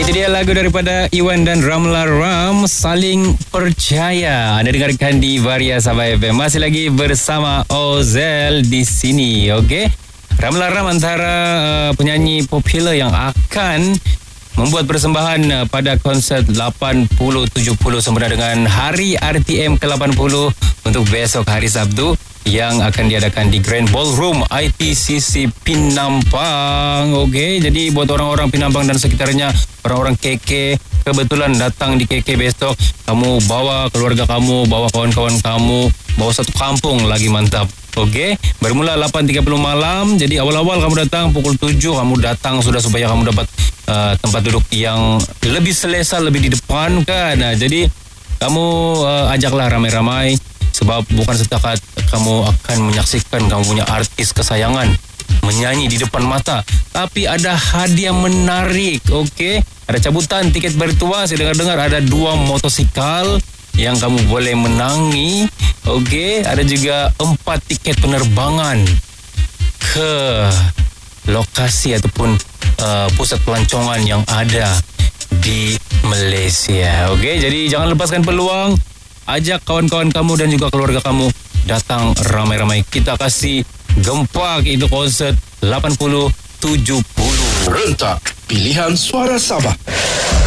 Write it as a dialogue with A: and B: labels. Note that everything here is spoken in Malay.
A: Itu dia lagu daripada Iwan dan Ramla Ram, Saling Percaya. Anda dengarkan di Varia Sabah FM. Masih lagi bersama Ozel di sini, okey? Ramla Ram antara penyanyi popular yang akan membuat persembahan pada konsert 80-70 sempena dengan Hari RTM ke-80 untuk besok hari Sabtu yang akan diadakan di Grand Ballroom ITCC Penampang. Okey, jadi buat orang-orang Penampang dan sekitarnya, orang-orang KK kebetulan datang di KK besok, kamu bawa keluarga kamu, bawa kawan-kawan kamu, bawa satu kampung lagi mantap. Okey, bermula 8.30 malam. Jadi awal-awal kamu datang pukul 7 kamu datang sudah supaya kamu dapat tempat duduk yang lebih selesa, lebih di depan kan. Nah, jadi kamu ajaklah ramai-ramai sebab bukan setakat kamu akan menyaksikan kamu punya artis kesayangan menyanyi di depan mata, tapi ada hadiah menarik. Okey, ada cabutan tiket bertuah. Saya dengar-dengar ada 2 motosikal yang kamu boleh menangi. Okey, ada juga 4 tiket penerbangan ke lokasi ataupun pusat pelancongan yang ada di Malaysia. Okey, jadi jangan lepaskan peluang. Ajak kawan-kawan kamu dan juga keluarga kamu datang ramai-ramai. Kita kasih gempak itu konsert 80-70.
B: Rentak pilihan suara Sabah.